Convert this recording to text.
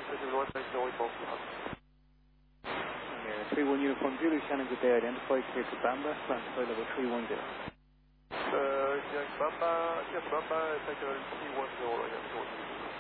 31 Uniform Zulu, Shannon, good day, identified, clear to Bamba, flight level 310. Bamba, yes, Bamba, take level 310, right,